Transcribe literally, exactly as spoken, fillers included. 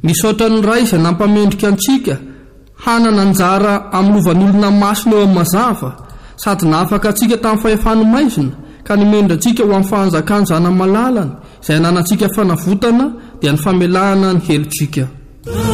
misaotra ny ray izay nampamendrika antsika hanana anjara amin'novan'olona masina eo amin'ny mazava sady naafaka antsika tamin'ny fahefanomaizina ka nimendra antsika ho amin'ny fahanjakana malalany izay nanantsika fanavotana dia ny famelahana ny helotsika